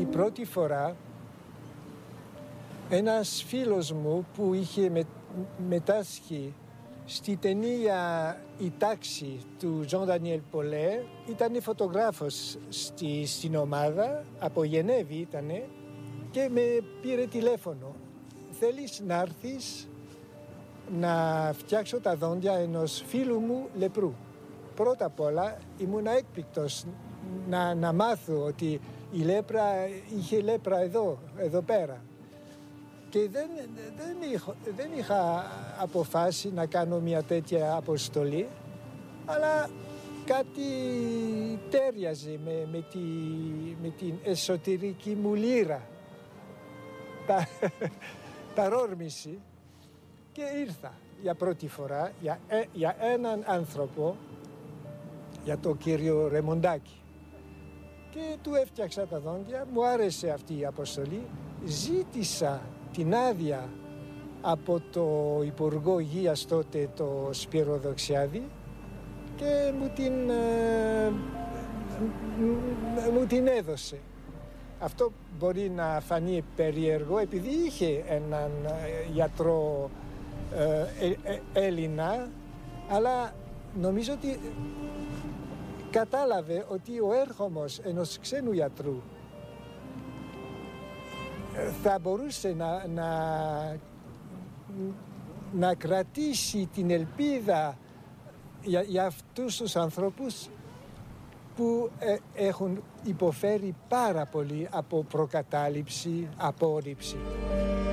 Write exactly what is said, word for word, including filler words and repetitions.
η πρώτη φορά ένας φίλος μου που είχε με, μετάσχει στη ταινία «Η τάξη» του Jean Daniel Paulet, ήταν φωτογράφος στη, στην ομάδα, από Γενέβη ήτανε, και με πήρε τηλέφωνο. Θέλεις να έρθεις να φτιάξω τα δόντια ενός φίλου μου λεπρού? Πρώτα απ' όλα ήμουν έκπληκτος να, να μάθω ότι η λέπρα είχε λέπρα εδώ, εδώ πέρα. Και δεν, δεν, είχα, δεν είχα αποφάσει να κάνω μια τέτοια αποστολή, αλλά κάτι τέριαζε με, με, τη, με την εσωτερική μου λύρα, τα, τα ρόρμηση, και ήρθα για πρώτη φορά για, ε, για έναν άνθρωπο, για τον κύριο Ρεμοντάκη, και του έφτιαξα τα δόντια. Μου άρεσε αυτή η αποστολή. Ζήτησα την άδεια από το Υπουργό Υγείας τότε, το Σπύρο Δοξιάδη, και μου την, ε, μου την έδωσε. Αυτό μπορεί να φανεί περίεργο, επειδή είχε έναν γιατρό ε, ε, Έλληνα, αλλά νομίζω ότι κατάλαβε ότι ο έρχομος ενός ξένου γιατρού θα μπορούσε να, να, να κρατήσει την ελπίδα για, για αυτούς τους ανθρώπους που ε, έχουν υποφέρει πάρα πολύ από προκατάληψη, απόρριψη.